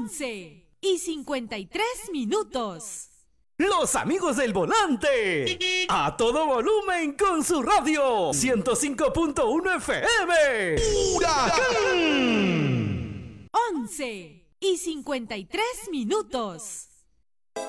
11:53. Los amigos del volante, a todo volumen con su radio, 105.1 FM. ¡Huracán! 11:53.